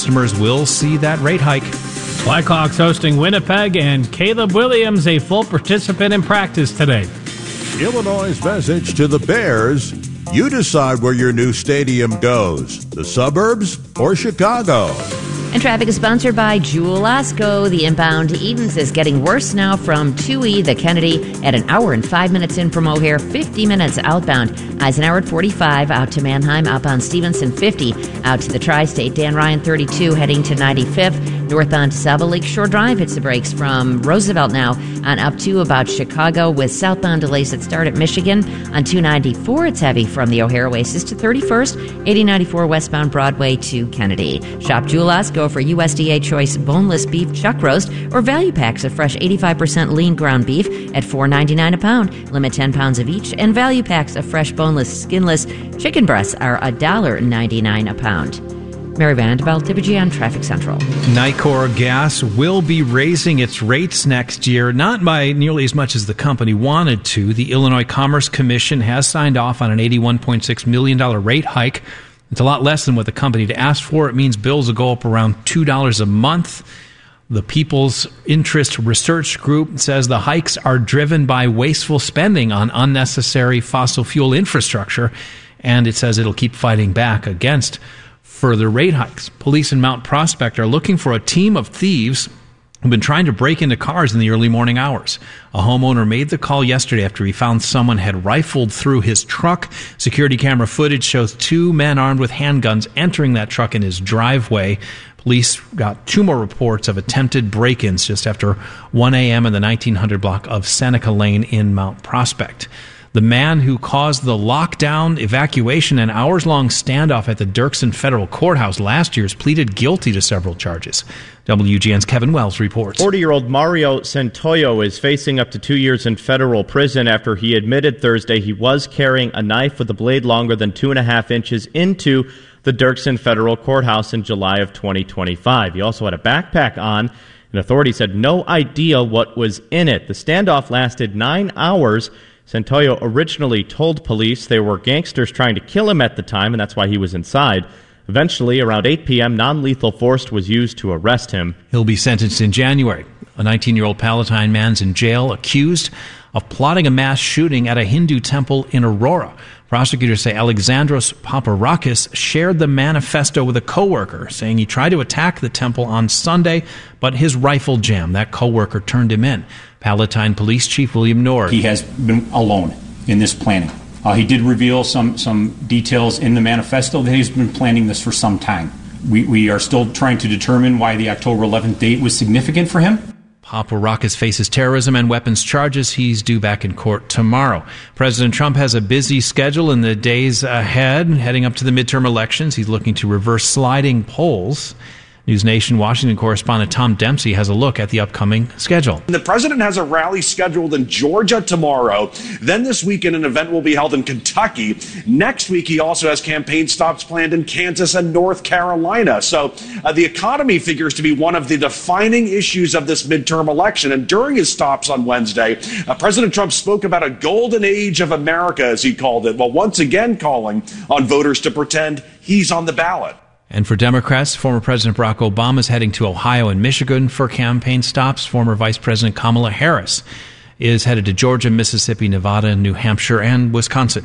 customers will see that rate hike. Blackhawks hosting Winnipeg, and Caleb Williams a full participant in practice today. Illinois' message to the Bears: you decide where your new stadium goes, the suburbs or Chicago. And traffic is sponsored by Jewel Osco. The inbound to Edens is getting worse now from 2E, the Kennedy, at an hour and 5 minutes in from O'Hare, 50 minutes outbound. Eisenhower at 45, out to Manheim, outbound Stevenson 50, out to the Tri-State. Dan Ryan 32, heading to 95th. Northbound to Sava Lakeshore Drive hits the brakes from Roosevelt now on up to about Chicago, with southbound delays that start at Michigan. On 294, it's heavy from the O'Hare Oasis to 31st, 8094 westbound Broadway to Kennedy. Shop Jewel Osco for USDA choice boneless beef chuck roast or value packs of fresh 85% lean ground beef at $4.99 a pound. Limit 10 pounds of each, and value packs of fresh boneless, skinless chicken breasts are $1.99 a pound. Mary Vanderbilt, WGN Traffic Central. Nicor Gas will be raising its rates next year, not by nearly as much as the company wanted to. The Illinois Commerce Commission has signed off on an $81.6 million rate hike. It's a lot less than what the company had asked for. It means bills will go up around $2 a month. The People's Interest Research Group says the hikes are driven by wasteful spending on unnecessary fossil fuel infrastructure, and it says it'll keep fighting back against further rate hikes. Police in Mount Prospect are looking for a team of thieves who've been trying to break into cars in the early morning hours. A homeowner made the call yesterday after he found someone had rifled through his truck. Security camera footage shows two men armed with handguns entering that truck in his driveway. Police got two more reports of attempted break-ins just after 1 a.m. in the 1900 block of Seneca Lane in Mount Prospect. The man who caused the lockdown, evacuation, and hours-long standoff at the Dirksen Federal Courthouse last year has pleaded guilty to several charges. WGN's Kevin Wells reports. 40-year-old Mario Santoyo is facing up to 2 years in federal prison after he admitted Thursday he was carrying a knife with a blade longer than 2.5 inches into the Dirksen Federal Courthouse in July of 2025. He also had a backpack on, and authorities had no idea what was in it. The standoff lasted 9 hours. Santoyo originally told police there were gangsters trying to kill him at the time, and that's why he was inside. Eventually, around 8 p.m., non-lethal force was used to arrest him. He'll be sentenced in January. A 19-year-old Palatine man's in jail accused of plotting a mass shooting at a Hindu temple in Aurora. Prosecutors say Alexandros Paparakis shared the manifesto with a coworker, saying he tried to attack the temple on Sunday, but his rifle jammed. That coworker turned him in. Palatine Police Chief William Nord. He has been alone in this planning. He did reveal some details in the manifesto that he's been planning this for some time. We are still trying to determine why the October 11th date was significant for him. Paparakis faces terrorism and weapons charges. He's due back in court tomorrow. President Trump has a busy schedule in the days ahead, heading up to the midterm elections. He's looking to reverse sliding polls. News Nation Washington correspondent Tom Dempsey has a look at the upcoming schedule. The president has a rally scheduled in Georgia tomorrow. Then this weekend, an event will be held in Kentucky. Next week, he also has campaign stops planned in Kansas and North Carolina. So the economy figures to be one of the defining issues of this midterm election. And during his stops on Wednesday, President Trump spoke about a golden age of America, as he called it, while once again calling on voters to pretend he's on the ballot. And for Democrats, former President Barack Obama is heading to Ohio and Michigan for campaign stops. Former Vice President Kamala Harris is headed to Georgia, Mississippi, Nevada, New Hampshire, and Wisconsin.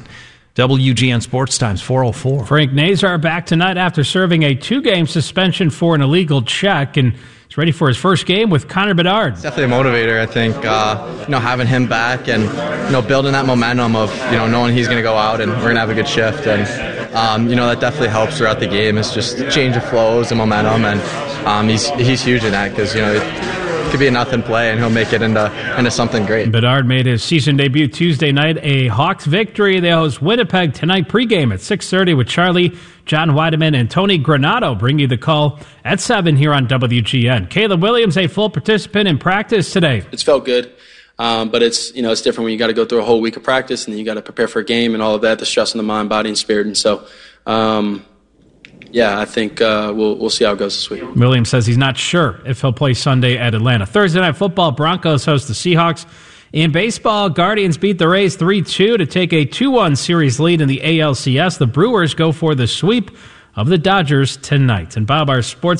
WGN Sports Times 4:04. Frank Nazar back tonight after serving a 2-game suspension for an illegal check, and he's ready for his first game with Connor Bedard. It's definitely a motivator, I think. Having him back and building that momentum of knowing he's going to go out and we're going to have a good shift, and that definitely helps throughout the game. It's just change of flows and momentum, and he's huge in that because it could be a nothing play and he'll make it into something great. Bedard made his season debut Tuesday night, a Hawks victory. They host Winnipeg tonight pregame at 6:30 with Charlie, John Weideman, and Tony Granato. Bring you the call at 7 here on WGN. Caleb Williams, a full participant in practice today. It's felt good, but it's different when you got to go through a whole week of practice and then you got to prepare for a game and all of that, the stress on the mind, body, and spirit. And so, I think we'll see how it goes this week. Williams says he's not sure if he'll play Sunday at Atlanta. Thursday Night Football, Broncos host the Seahawks. In baseball, Guardians beat the Rays 3-2 to take a 2-1 series lead in the ALCS. The Brewers go for the sweep of the Dodgers tonight. And Bob, our sports